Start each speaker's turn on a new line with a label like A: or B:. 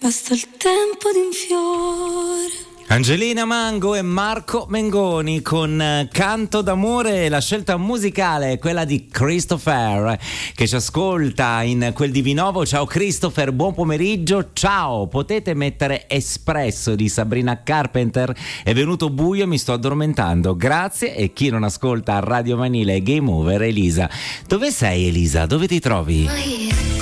A: basta il tempo di un fiore.
B: Angelina Mango e Marco Mengoni con Canto d'amore. La scelta musicale è quella di Christopher che ci ascolta in quel di Vinovo. Ciao Christopher, buon pomeriggio. Ciao, potete mettere Espresso di Sabrina Carpenter? È venuto buio e mi sto addormentando. Grazie. E chi non ascolta Radio Manile Game Over, Elisa. Dove sei Elisa? Dove ti trovi?